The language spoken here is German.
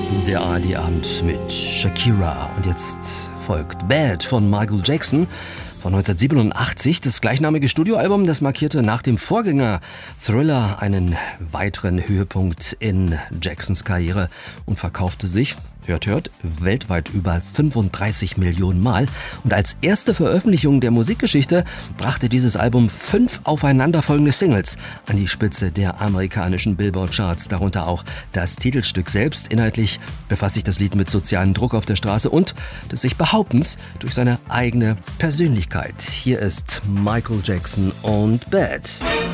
Der ARD-Abend mit Shakira. Und jetzt folgt Bad von Michael Jackson von 1987. Das gleichnamige Studioalbum, das markierte nach dem Vorgänger Thriller einen weiteren Höhepunkt in Jacksons Karriere und verkaufte sich, hört, weltweit über 35 Millionen Mal. Und als erste Veröffentlichung der Musikgeschichte brachte dieses Album 5 aufeinanderfolgende Singles an die Spitze der amerikanischen Billboard-Charts, darunter auch das Titelstück selbst. Inhaltlich befasst sich das Lied mit sozialem Druck auf der Straße und des sich Behauptens durch seine eigene Persönlichkeit. Hier ist Michael Jackson und Bad.